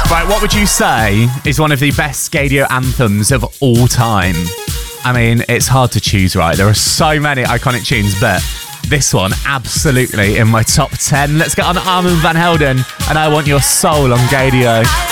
Right, what would you say is one of the best Gaydio anthems of all time? I mean, it's hard to choose, right? There are so many iconic tunes, but this one, absolutely in my top 10. Let's get on Armand Van Helden and I Want Your Soul on Gaydio.